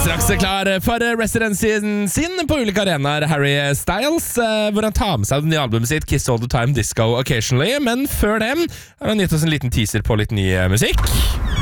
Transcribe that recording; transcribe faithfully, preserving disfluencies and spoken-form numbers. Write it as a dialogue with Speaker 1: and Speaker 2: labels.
Speaker 1: straks klar for residencyen sin på ulike arenaer, Harry Styles, hvor han tar med seg det nye albumet sitt Kiss All The Time, Disco Occasionally. Men før dem har han gitt oss en liten teaser på litt ny musikk.